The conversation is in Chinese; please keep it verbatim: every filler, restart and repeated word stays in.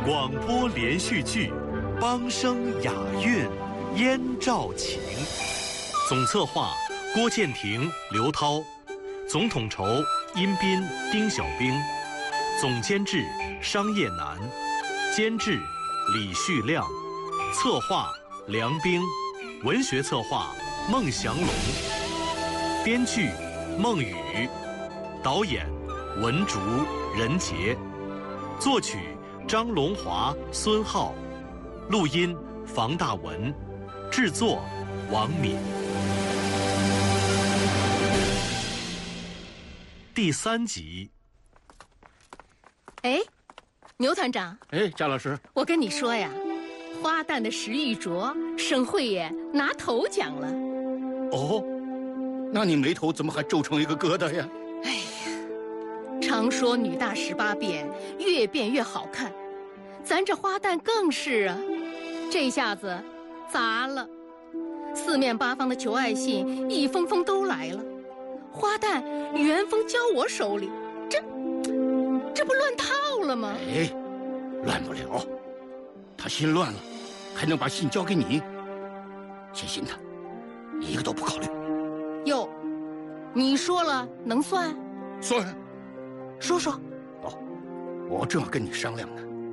广播连续剧《梆声雅韵燕赵情》，总策划郭建廷、刘涛，总统筹殷斌、丁小兵，总监制商业南，监制李旭亮，策划梁冰，文学策划孟祥龙，编剧孟宇，导演文竹、任杰，作曲张龙华、孙浩，录音房大文，制作王敏。第三集。 哎，牛团长。 哎，贾老师， 我跟你说呀，花旦的石玉镯省会也拿头奖了。 哦，那你眉头怎么还皱成一个疙瘩呀？ 哎呀，常说女大十八变，越变越好看，咱这花旦更是啊，这下子砸了，四面八方的求爱信一封封都来了，花旦原封交我手里，这这不乱套了吗？ 哎，乱不了，他心乱了，还能把信交给你？写信的，一个都不考虑。 哟，你说了能算？ 算。 说说。 哦，我正要跟你商量呢。